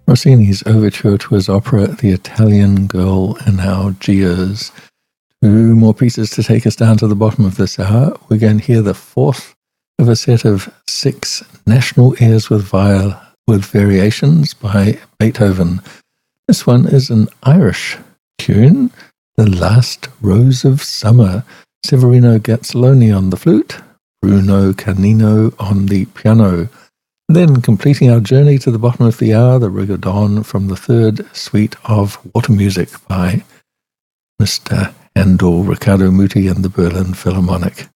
Rossini's overture to his opera The Italian Girl in Algiers. Two more pieces to take us down to the bottom of this hour. We're going to hear the fourth of a set of 6 national airs with variations by Beethoven. This one is an Irish tune, The Last Rose of Summer. Severino Gazzoloni on the flute, Bruno Canino on the piano. Then, completing our journey to the bottom of the hour, the Rigodon from the third suite of Water Music by Mr. Handel, Riccardo Muti and the Berlin Philharmonic.